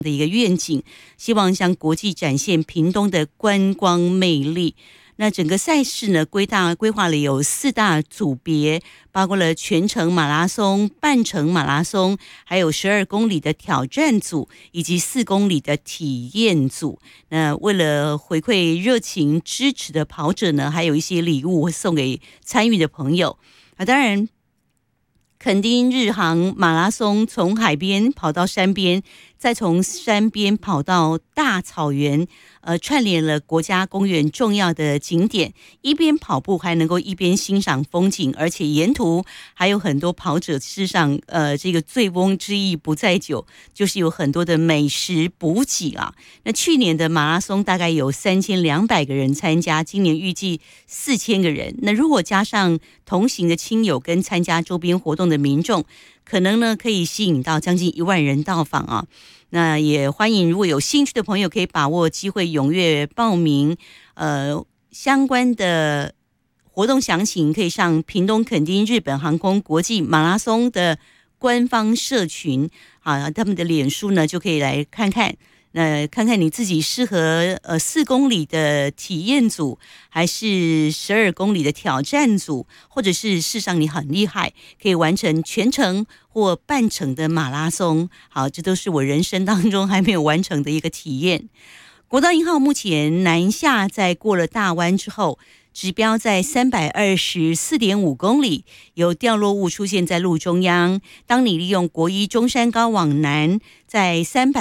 的一个愿景，希望向国际展现屏东的观光魅力。那整个赛事呢，规划了有4大组别，包括了全程马拉松、半程马拉松，还有12公里的挑战组，以及4公里的体验组。那为了回馈热情支持的跑者呢，还有一些礼物会送给参与的朋友。当然，垦丁日航马拉松从海边跑到山边，再从山边跑到大草原，串联了国家公园重要的景点，一边跑步还能够一边欣赏风景，而且沿途还有很多跑者事实上这个醉翁之意不在酒，就是有很多的美食补给啊。那去年的马拉松大概有3200个人参加，今年预计4000个人。那如果加上同行的亲友跟参加周边活动的民众，可能呢可以吸引到将近1万人到访啊。那也欢迎如果有兴趣的朋友可以把握机会踊跃报名，相关的活动详情可以上屏东垦丁日本航空国际马拉松的官方社群啊，他们的脸书呢就可以来看看。看看你自己适合4公里的体验组，还是12公里的挑战组，或者是事实上你很厉害，可以完成全程或半程的马拉松。好，这都是我人生当中还没有完成的一个体验。国道1号目前南下在过了大湾之后，指标在324.5公里，有掉落物出现在路中央。当你利用国一中山高往南，在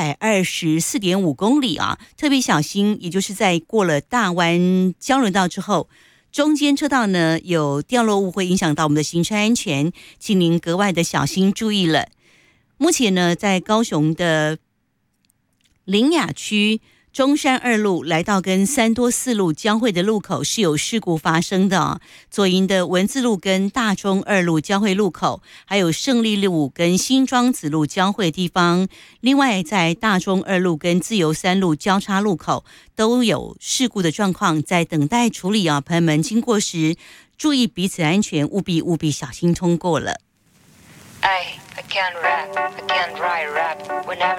324.5公里啊，特别小心，也就是在过了大湾交流道之后，中间车道呢有掉落物会影响到我们的行车安全，请您格外的小心注意了。目前呢，在高雄的苓雅区中山2路来到跟三多4路交汇的路口是有事故发生的哦。左营的文字路跟大中2路交汇路口，还有胜利路跟新庄子路交汇的地方，另外在大中2路跟自由3路交叉路口都有事故的状况在等待处理啊。朋友们经过时注意彼此安全，务必小心通过了。 I can't rap, I can't write rap whenever